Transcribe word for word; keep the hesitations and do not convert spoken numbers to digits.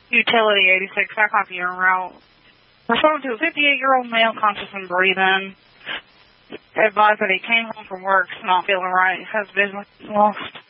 Utility eighty-six, I copy your route. Respond to a fifty-eight-year-old male conscious and breathing. Advised that he came home from work, not feeling right, has vision lost.